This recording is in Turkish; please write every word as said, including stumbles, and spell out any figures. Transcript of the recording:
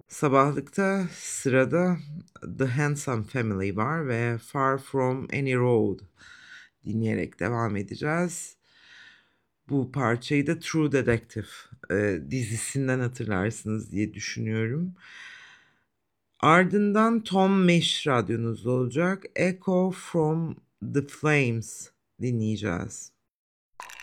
Sabahlıkta sırada The Handsome Family var ve Far From Any Road dinleyerek devam edeceğiz. Bu parçayı da True Detective eee, dizisinden hatırlarsınız diye düşünüyorum. Ardından Tom Mesh radyonuzda olacak. Echo From The Flames dinleyeceğiz.